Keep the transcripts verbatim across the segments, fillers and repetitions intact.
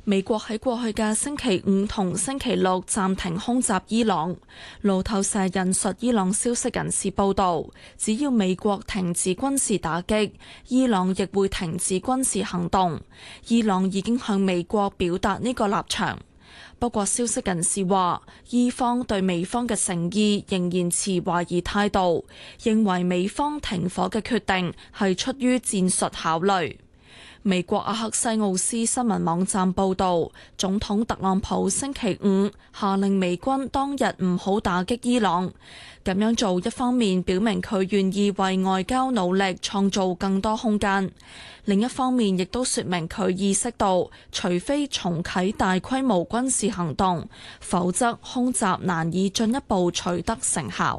美國喺過去嘅星期五同星期六暫停空襲伊朗。路透社引述伊朗消息人士報道，只要美國停止軍事打擊，伊朗亦會停止軍事行動。伊朗已經向美國表達呢個立場。不過消息人士話，伊方對美方嘅誠意仍然持懷疑態度，認為美方停火嘅決定係出於戰術考慮。美國阿克西奧斯新聞網站報導，總統特朗普星期五下令美軍當日唔好打擊伊朗。咁樣做一方面表明佢願意為外交努力創造更多空間，另一方面亦都說明佢意識到，除非重啟大規模軍事行動，否則空襲難以進一步取得成效。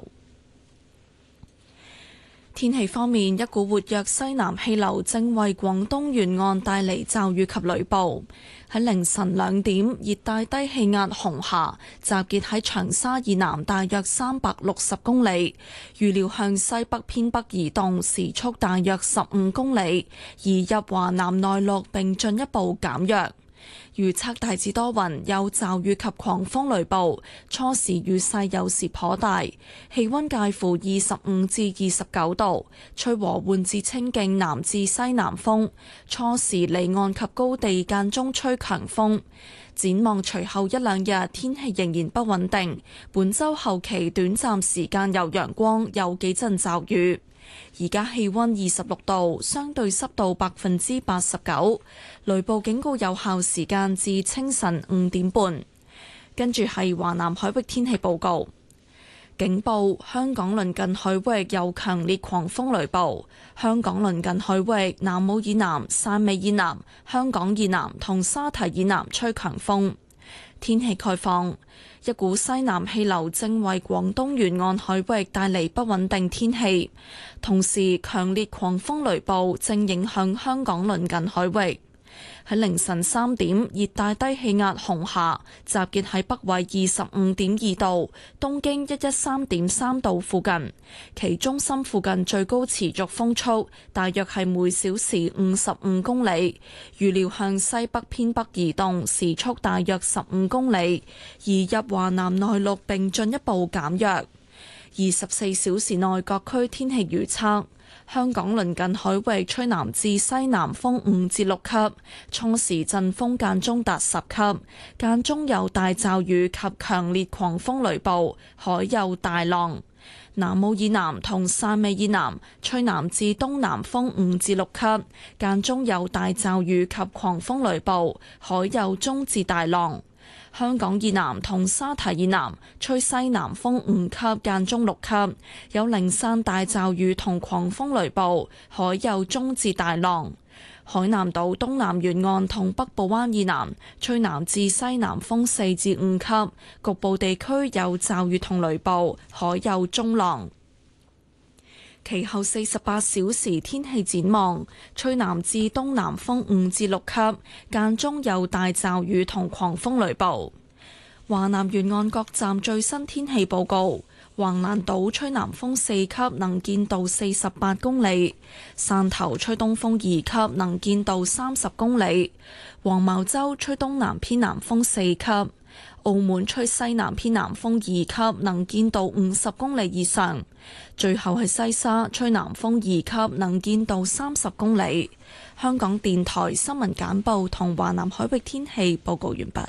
天氣方面，一股活躍西南氣流正為廣東沿岸帶嚟驟雨及雷暴。喺凌晨兩點，熱帶低氣壓紅霞集結喺長沙以南大約三百六十公里，預料向西北偏北移動，時速大約十五公里，移入華南內陸並進一步減弱。預測大致多雲，有驟雨及狂風雷暴，初時雨勢有時頗大，氣溫介乎二十五至二十九度，吹和緩至清勁南至西南風，初時離岸及高地間中吹強風。展望隨後一兩日天氣仍然不穩定，本週後期短暫時間有陽光，有幾陣驟雨。而家氣溫二十六度，相對濕度百分之八十九，雷暴警告有效時間至清晨五點半。跟住係華南海域天氣報告，警報：香港鄰近海域有強烈狂風雷暴，香港鄰近海域南澳以南、汕尾以南、香港以南同沙堤以南吹強風。天氣概況：一股西南氣流正為廣東沿岸海域帶嚟不穩定天氣，同時強烈狂風雷暴正影響香港鄰近海域。喺凌晨三點，熱帶低氣壓紅霞集結喺北緯二十五點二度、東經一一三點三度附近，其中心附近最高持續風速大約係每小時五十五公里，預料向西北偏北移動，時速大約十五公里，移入華南內陸並進一步減弱。二十四小時內各區天氣預測。香港鄰近海域吹南至西南風五至六級，初時陣風間中達十級，間中有大驟雨及強烈狂風雷暴，海有大浪。南澳以南同汕尾以南吹南至東南風五至六級，間中有大驟雨及狂風雷暴，海有中至大浪。香港以南同沙堤以南吹西南風五級，間中六級，有零散大驟雨同狂風雷暴，海有中至大浪。海南島東南沿岸同北部灣以南吹南至西南風四至五級，局部地區有驟雨同雷暴，海有中浪。其後四十八小時天氣展望，吹南至東南風五至六級，間中有大驟雨同狂風雷暴。華南沿岸各站最新天氣報告：橫瀾島吹南風四級，能見度四十八公里；汕頭吹東風二級，能見度三十公里；黃茅洲吹東南偏南風四級。澳門吹西南偏南風二級，能見度五十公里以上。最後係西沙吹南風二級，能見度三十公里。香港電台新聞簡報同華南海域天氣報告完畢。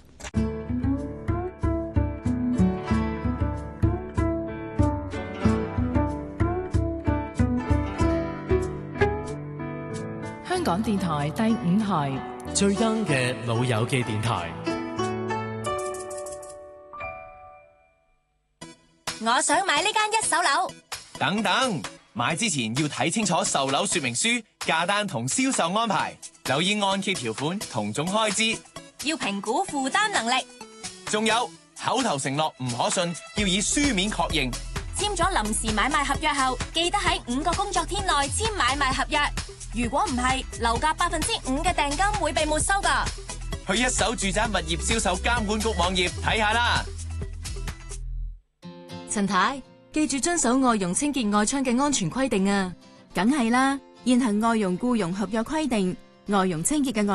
香港電台第五台最 young 嘅老友記電台。 我想買呢間一手樓。 等等，買之前要睇清楚售樓說明書、價單同銷售安排，留意按揭條款同總開支， 要評估負擔能力。 仲有口頭承諾唔可信，要以書面確認。 簽咗臨時買賣合約後，記得喺五個工作天內簽買賣合約。如果唔係，樓價百分之五嘅訂金會被沒收㗎。 去一手住宅物業銷售監管局網頁睇下啦。 陳太，記住遵守外傭清潔外窗嘅安全規定啊！梗係啦，現行外傭僱傭合約規定，外傭清潔嘅外